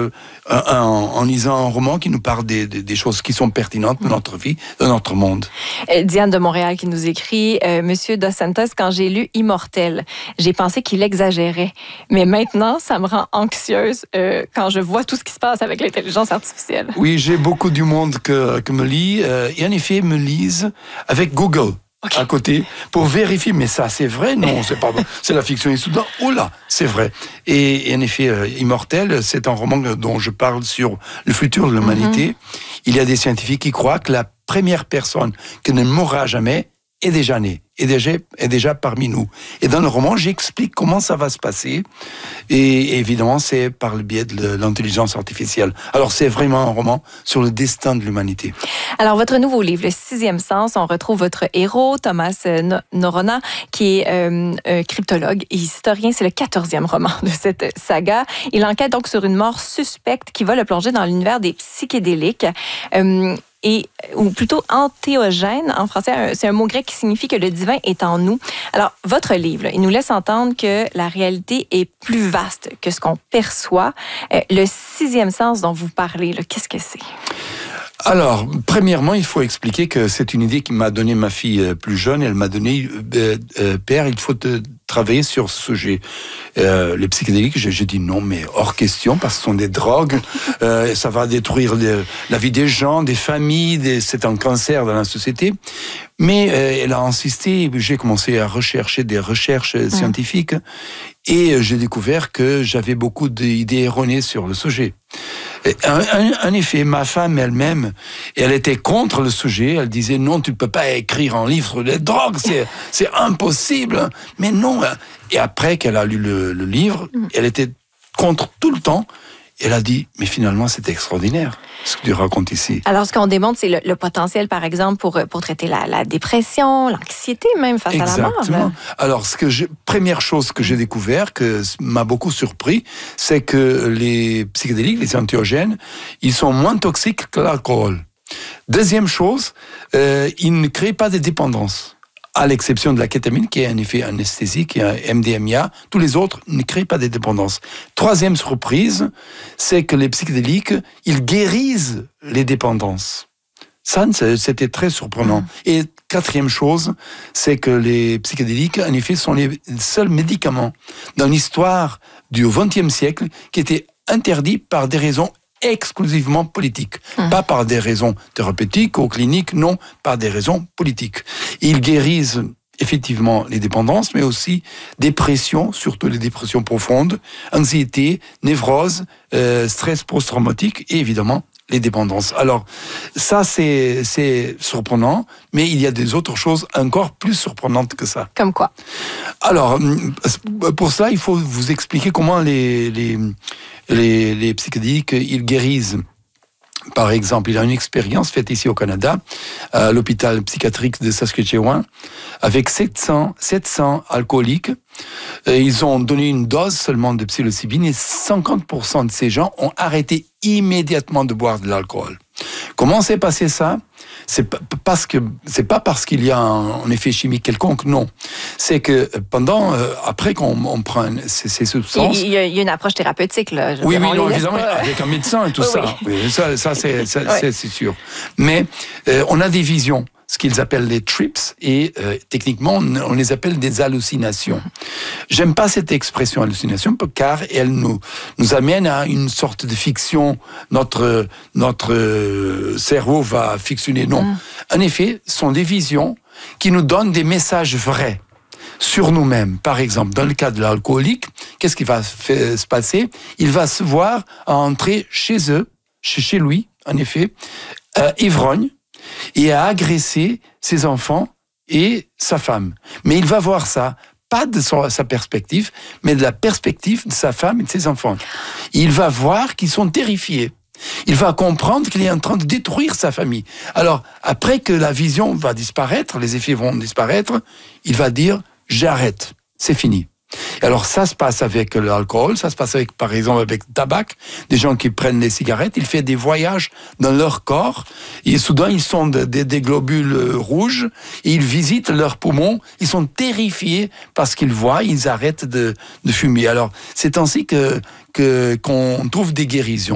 en lisant un roman qui nous parle des choses qui sont pertinentes de notre vie, de notre monde. Diane de Montréal qui nous écrit « Monsieur Dos Santos, quand j'ai lu Immortel, j'ai pensé qu'il exagérait. Mais maintenant, ça me rend anxieuse quand je vois tout ce qui se passe avec l'intelligence artificielle. » Oui, j'ai beaucoup du monde que me lit. Et en effet, me lisent avec Google. Okay. À côté, pour vérifier, mais ça c'est vrai? Non, c'est pas bon. C'est la fiction. Et soudain, oh là, c'est vrai. Et en effet, Immortel, c'est un roman dont je parle sur le futur de l'humanité. Il y a des scientifiques qui croient que la première personne qui ne mourra jamais est déjà née, est déjà parmi nous. Et dans le roman, j'explique comment ça va se passer. Et évidemment, c'est par le biais de l'intelligence artificielle. Alors, c'est vraiment un roman sur le destin de l'humanité. Alors, votre nouveau livre, Le Sixième Sens, on retrouve votre héros, Thomas Norrona, qui est cryptologue et historien. C'est le 14e roman de cette saga. Il enquête donc sur une mort suspecte qui va le plonger dans l'univers des psychédéliques. Ou plutôt antéogène, en français, c'est un mot grec qui signifie que le divin est en nous. Alors, votre livre, il nous laisse entendre que la réalité est plus vaste que ce qu'on perçoit. Le sixième sens dont vous parlez, qu'est-ce que c'est? Alors, premièrement, il faut expliquer que c'est une idée qui m'a donné ma fille plus jeune. Elle m'a donné, père, il faut travailler sur ce sujet. Les psychédéliques, j'ai dit non, mais hors question, parce que ce sont des drogues, ça va détruire la vie des gens, des familles, c'est un cancer dans la société. Mais elle a insisté, j'ai commencé à rechercher des recherches scientifiques, et j'ai découvert que j'avais beaucoup d'idées erronées sur le sujet. En effet, ma femme elle-même, elle était contre le sujet. Elle disait non, tu ne peux pas écrire un livre sur les drogues, c'est impossible. Mais non. Et après qu'elle a lu le livre, elle était contre tout le temps. Elle a dit, mais finalement, c'est extraordinaire, ce que tu racontes ici. Alors, ce qu'on démontre, c'est le potentiel, par exemple, pour traiter la dépression, l'anxiété même face à la mort. Exactement. Alors, première chose que j'ai découvert, que m'a beaucoup surpris, c'est que les psychédéliques, les antéogènes, ils sont moins toxiques que l'alcool. Deuxième chose, ils ne créent pas de dépendance. À l'exception de la kétamine, qui est en effet anesthésique, et un MDMA, tous les autres ne créent pas de dépendance. Troisième surprise, c'est que les psychédéliques, ils guérissent les dépendances. Ça, c'était très surprenant. Et quatrième chose, c'est que les psychédéliques, en effet, sont les seuls médicaments dans l'histoire du XXe siècle qui étaient interdits par des raisons exclusivement politiques, pas par des raisons thérapeutiques ou cliniques, non, par des raisons politiques. Ils guérissent effectivement les dépendances, mais aussi dépression, surtout les dépressions profondes, anxiété, névrose, stress post-traumatique et évidemment les dépendances. Alors, ça, c'est surprenant, mais il y a des autres choses encore plus surprenantes que ça. Comme quoi? Alors, pour cela, il faut vous expliquer comment les psychédéliques, ils guérissent. Par exemple, il y a une expérience faite ici au Canada, à l'hôpital psychiatrique de Saskatchewan, avec 700 alcooliques. Ils ont donné une dose seulement de psilocybine et 50% de ces gens ont arrêté immédiatement de boire de l'alcool. Comment s'est passé ça? C'est pas parce qu'il y a un effet chimique quelconque, non. C'est que après qu'on prend ces substances... Il y a une approche thérapeutique, là. Oui, évidemment, avec un médecin et tout ça. Oui, ça c'est sûr. Mais on a des visions, ce qu'ils appellent les trips, et techniquement, on les appelle des hallucinations. J'aime pas cette expression hallucination, car elle nous amène à une sorte de fiction. Notre cerveau va fictionner. Non. En effet, ce sont des visions qui nous donnent des messages vrais sur nous-mêmes. Par exemple, dans le cas de l'alcoolique, qu'est-ce qui va se passer? Il va se voir entrer chez lui, en effet, ivrogne, et à agresser ses enfants et sa femme. Mais il va voir ça, pas de sa perspective, mais de la perspective de sa femme et de ses enfants. Il va voir qu'ils sont terrifiés. Il va comprendre qu'il est en train de détruire sa famille. Alors, après que la vision va disparaître, les effets vont disparaître, il va dire « j'arrête, c'est fini ». Alors ça se passe avec l'alcool, ça se passe par exemple avec le tabac, des gens qui prennent les cigarettes, ils font des voyages dans leur corps, et soudain ils sont des globules rouges, et ils visitent leurs poumons, ils sont terrifiés parce qu'ils voient, ils arrêtent de fumer. Alors c'est ainsi qu'on trouve des guérisons.